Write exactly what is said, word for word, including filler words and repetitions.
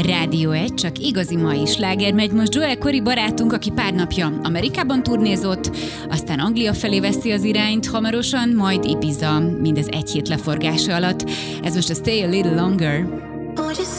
Rádió egy, csak igazi mai sláger megy most Joel Corry barátunk, aki pár napja Amerikában turnézott, aztán Anglia felé veszi az irányt hamarosan, majd Ibiza, mindez egy hét leforgása alatt. Ez most a Stay a Little Longer.